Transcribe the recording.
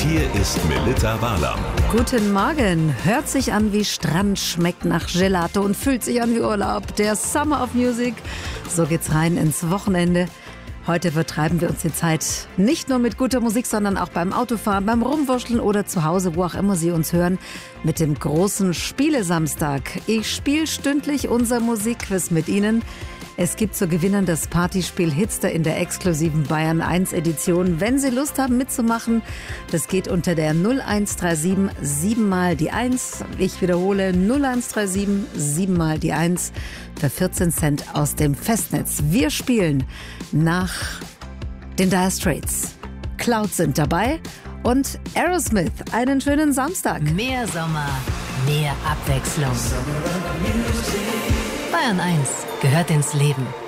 Hier ist Melitta Walam. Guten Morgen. Hört sich an wie Strand, schmeckt nach Gelato und fühlt sich an wie Urlaub. Der Summer of Music. So geht's rein ins Wochenende. Heute vertreiben wir uns die Zeit nicht nur mit guter Musik, sondern auch beim Autofahren, beim Rumwurschteln oder zu Hause, wo auch immer Sie uns hören, mit dem großen Spielesamstag. Ich spiele stündlich unser Musikquiz mit Ihnen. Es gibt zu gewinnen das Partyspiel Hitster in der exklusiven Bayern 1 Edition. Wenn Sie Lust haben mitzumachen, das geht unter der 0137 7 mal die 1. Ich wiederhole 0137 7 mal die 1 für 14 Cent aus dem Festnetz. Wir spielen nach den Dire Straits. Cloud sind dabei und Aerosmith. Einen schönen Samstag. Mehr Sommer, mehr Abwechslung. Bayern 1 gehört ins Leben.